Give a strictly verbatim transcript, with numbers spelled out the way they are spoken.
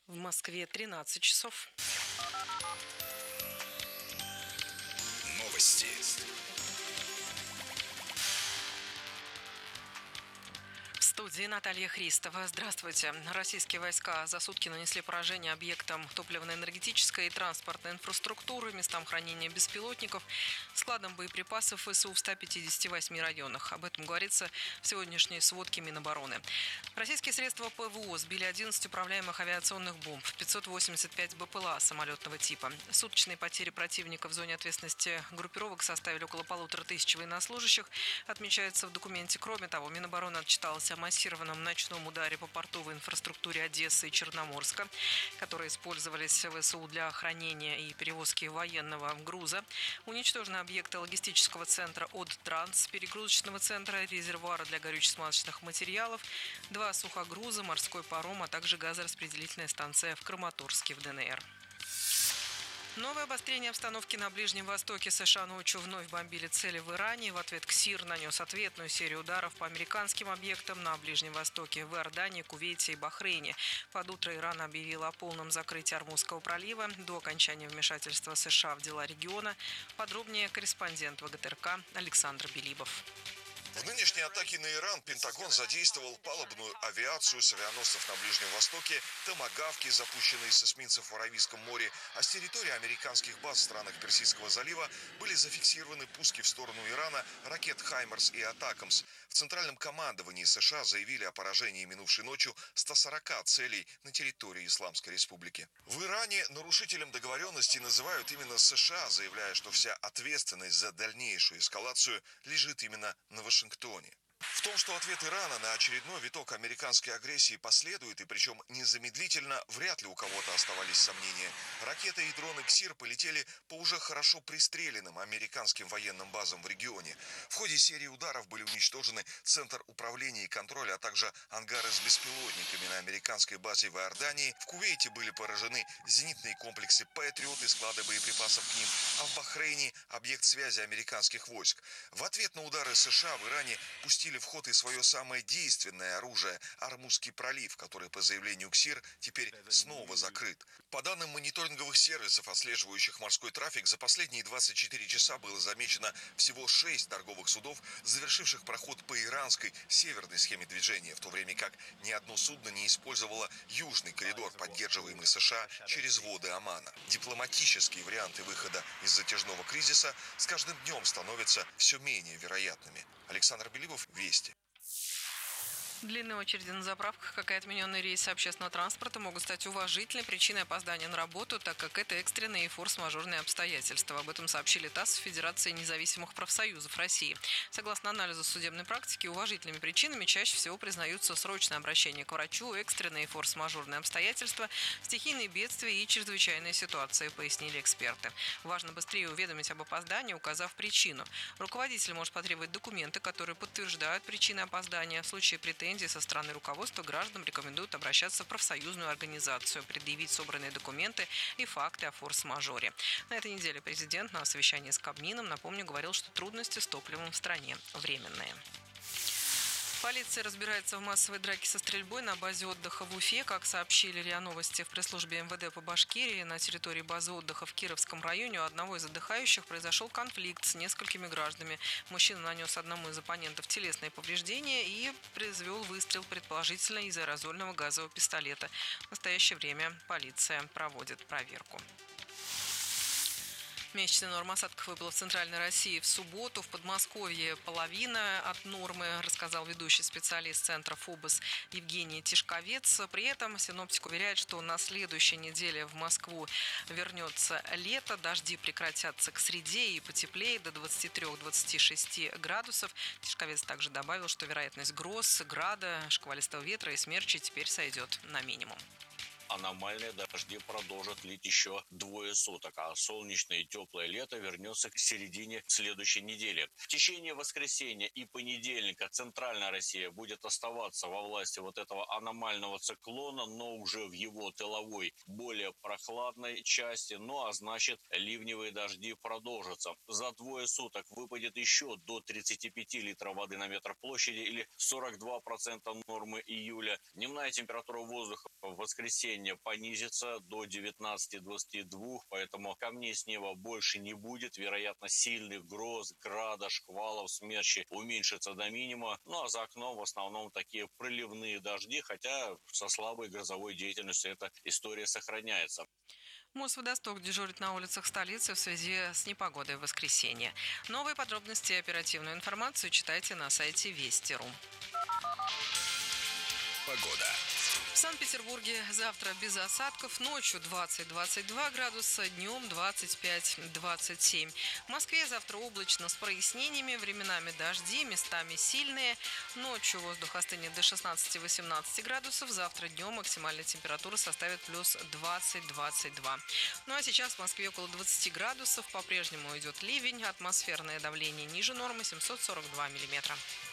В Москве тринадцать часов. Новости. В студии Наталья Христова. Здравствуйте. Российские войска за сутки нанесли поражение объектам топливно-энергетической и транспортной инфраструктуры, местам хранения беспилотников, складам боеприпасов ВСУ в ста пятидесяти восьми районах. Об этом говорится в сегодняшней сводке Минобороны. Российские средства ПВО сбили одиннадцать управляемых авиационных бомб, пятьсот восемьдесят пять БПЛА самолетного типа. Суточные потери противника в зоне ответственности группировок составили около полутора тысяч военнослужащих, отмечается в документе. Кроме того, Минобороны отчиталась о массированном ночном ударе по портовой инфраструктуре Одессы и Черноморска, которые использовались в ВСУ для хранения и перевозки военного груза. Уничтожены объекты логистического центра «Одтранс», перегрузочного центра, резервуара для горюче-смазочных материалов, два сухогруза, морской паром, а также газораспределительная станция в Краматорске в ДНР. Новое обострение обстановки на Ближнем Востоке. США ночью вновь бомбили цели в Иране. В ответ КСИР нанес ответную серию ударов по американским объектам на Ближнем Востоке, в Иордании, Кувейте и Бахрейне. Под утро Иран объявил о полном закрытии Ормузского пролива до окончания вмешательства США в дела региона. Подробнее корреспондент ВГТРК Александр Белибов. В нынешней атаке на Иран Пентагон задействовал палубную авиацию с авианосцев на Ближнем Востоке, томагавки, запущенные с эсминцев в Аравийском море, а с территории американских баз в странах Персидского залива были зафиксированы пуски в сторону Ирана ракет «Хаймарс» и «Атакамс». В Центральном командовании США заявили о поражении минувшей ночью ста сорока целей на территории Исламской Республики. В Иране нарушителем договоренности называют именно США, заявляя, что вся ответственность за дальнейшую эскалацию лежит именно на Вашингтоне. Вашингтоне. В том, что ответ Ирана на очередной виток американской агрессии последует, и причем незамедлительно, вряд ли у кого-то оставались сомнения. Ракеты и дроны КСИР полетели по уже хорошо пристреленным американским военным базам в регионе. В ходе серии ударов были уничтожены Центр управления и контроля, а также ангары с беспилотниками на американской базе в Иордании. В Кувейте были поражены зенитные комплексы «Патриот» и склады боеприпасов к ним, а в Бахрейне – объект связи американских войск. В ответ на удары США в Иране пустили в ход и свое самое действенное оружие – Ормузский пролив, который, по заявлению КСИР, теперь снова закрыт. По данным мониторинговых сервисов, отслеживающих морской трафик, за последние двадцать четыре часа было замечено всего шесть торговых судов, завершивших проход по иранской северной схеме движения, в то время как ни одно судно не использовало южный коридор, поддерживаемый США через воды Омана. Дипломатические варианты выхода из затяжного кризиса с каждым днем становятся все менее вероятными. Александр Белибов, Вести. Длинные очереди на заправках, как и отмененные рейсы общественного транспорта, могут стать уважительной причиной опоздания на работу, так как это экстренные и форс-мажорные обстоятельства. Об этом сообщили ТАСС Федерации независимых профсоюзов России. Согласно анализу судебной практики, уважительными причинами чаще всего признаются срочное обращение к врачу, экстренные и форс-мажорные обстоятельства, стихийные бедствия и чрезвычайные ситуации, пояснили эксперты. Важно быстрее уведомить об опоздании, указав причину. Руководитель может потребовать документы, которые подтверждают причины опоздания. В случае претензий со стороны руководства гражданам рекомендуют обращаться в профсоюзную организацию, предъявить собранные документы и факты о форс-мажоре. На этой неделе президент на совещании с Кабмином, напомню, говорил, что трудности с топливом в стране временные. Полиция разбирается в массовой драке со стрельбой на базе отдыха в Уфе. Как сообщили РИА Новости в пресс-службе эм вэ дэ по Башкирии, на территории базы отдыха в Кировском районе у одного из отдыхающих произошел конфликт с несколькими гражданами. Мужчина нанес одному из оппонентов телесные повреждения и произвел выстрел, предположительно, из аэрозольного газового пистолета. В настоящее время полиция проводит проверку. Месячная норма осадков выпала в Центральной России в субботу. В Подмосковье половина от нормы, рассказал ведущий специалист Центра ФОБОС Евгений Тишковец. При этом синоптик уверяет, что на следующей неделе в Москву вернется лето. Дожди прекратятся к среде и потеплее до двадцати трёх — двадцати шести градусов. Тишковец также добавил, что вероятность гроз, града, шквалистого ветра и смерчи теперь сойдет на минимум. Аномальные дожди продолжат лить еще двое суток, а солнечное и теплое лето вернется к середине следующей недели. В течение воскресенья и понедельника Центральная Россия будет оставаться во власти вот этого аномального циклона, но уже в его тыловой, более прохладной части, ну а значит ливневые дожди продолжатся. За двое суток выпадет еще до тридцати пяти литров воды на метр площади или сорок два процента нормы июля. Дневная температура воздуха в воскресенье давление понизится до девятнадцати-двадцати двух, поэтому камней с неба больше не будет. Вероятно, сильных гроз, града, шквалов, смерчи уменьшится до минимума. Ну а за окном в основном такие проливные дожди, хотя со слабой грозовой деятельностью эта история сохраняется. Мосводосток дежурит на улицах столицы в связи с непогодой в воскресенье. Новые подробности и оперативную информацию читайте на сайте Вести точка ру. Погода. В Санкт-Петербурге завтра без осадков, ночью двадцать-двадцать два градуса, днем двадцать пять-двадцать семь. В Москве завтра облачно с прояснениями, временами дожди, местами сильные. Ночью воздух остынет до шестнадцати-восемнадцати градусов, завтра днем максимальная температура составит плюс двадцать-двадцать два. Ну а сейчас в Москве около двадцати градусов, по-прежнему идет ливень, атмосферное давление ниже нормы семьсот сорок два миллиметра.